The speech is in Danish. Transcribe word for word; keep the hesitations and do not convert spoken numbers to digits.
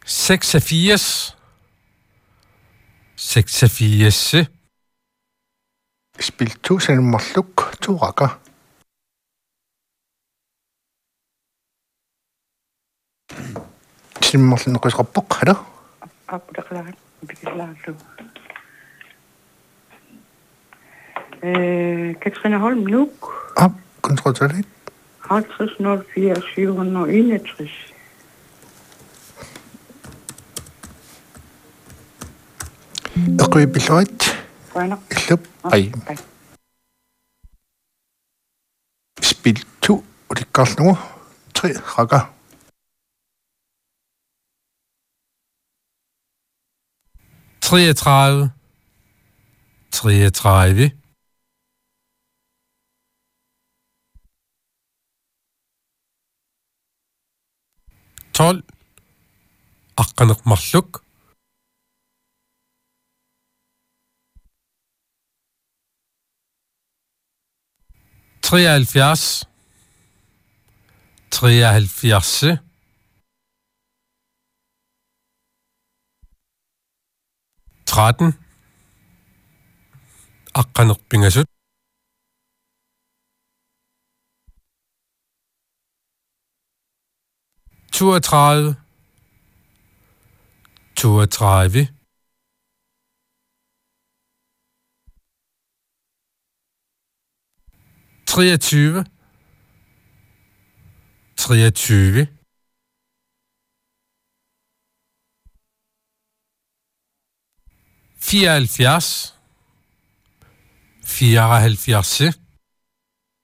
seksogfirs. seksogfirs. Spiltu sanummerluk tuuraqa. Simmerluneqisqarpoq halo. Appudaqlarat bikislaarlu. Øh, Katrine Holm Nuuk. Ah, kontrollet. halvtreds nul fire syv hundrede enogtres. Eqipilluat. Grønner. Illup ai. Spiltu ulikkarlugu tre raqa. treogtredive. treogtredive. tolv. Aqqaneqmarluk. treoghalvfjerds. treoghalvfjerds. tretten. Aqqaneqpingasut. toogtredive. toogtredive. treogtyve. treogtyve. fireoghalvfjerds. fireoghalvfjerds.